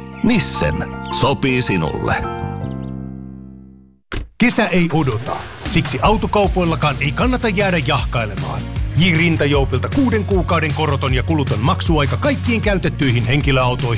Nissen sopii sinulle. Kesä ei odota. Siksi autokaupoillakaan ei kannata jäädä jahkailemaan. J. Rintajoupilta 6 kuukauden koroton ja kuluton maksuaika kaikkiin käytettyihin henkilöautoihin